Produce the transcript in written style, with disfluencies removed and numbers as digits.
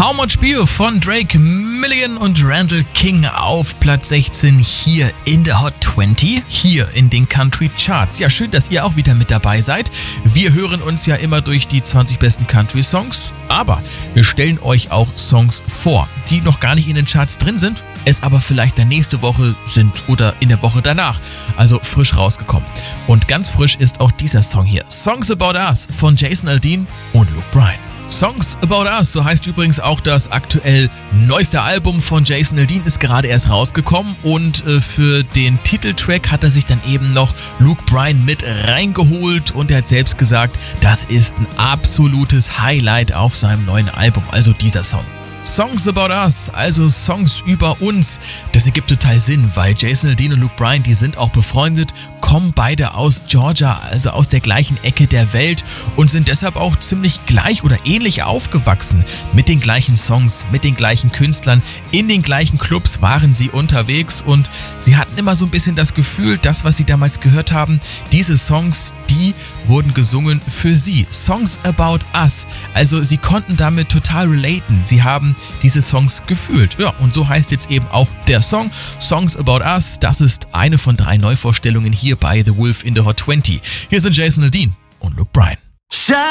How Much Beer von Drake, Million und Randall King auf Platz 16 hier in der Hot 20, hier in den Country Charts. Ja, schön, dass ihr auch wieder mit dabei seid. Wir hören uns ja immer durch die 20 besten Country Songs, aber wir stellen euch auch Songs vor, die noch gar nicht in den Charts drin sind, es aber vielleicht dann nächste Woche sind oder in der Woche danach, also frisch rausgekommen. Und ganz frisch ist auch dieser Song hier, Songs About Us von Jason Aldean und Luke Bryan. Songs About Us, so heißt übrigens auch das aktuell neueste Album von Jason Aldean, ist gerade erst rausgekommen und für den Titeltrack hat er sich dann eben noch Luke Bryan mit reingeholt und er hat selbst gesagt, das ist ein absolutes Highlight auf seinem neuen Album, also dieser Song. Songs About Us, also Songs über uns. Das ergibt total Sinn, weil Jason Aldean und Luke Bryan, die sind auch befreundet, kommen beide aus Georgia, also aus der gleichen Ecke der Welt und sind deshalb auch ziemlich gleich oder ähnlich aufgewachsen. Mit den gleichen Songs, mit den gleichen Künstlern, in den gleichen Clubs waren sie unterwegs und sie hatten immer so ein bisschen das Gefühl, das, was sie damals gehört haben, diese Songs, die wurden gesungen für sie. Songs About Us, also sie konnten damit total relaten. Sie haben diese Songs gefühlt. Ja, und so heißt jetzt eben auch der Song Songs About Us. Das ist eine von 3 Neuvorstellungen hier bei The Wolf in the Hot 20. Hier sind Jason Aldean und Luke Bryan.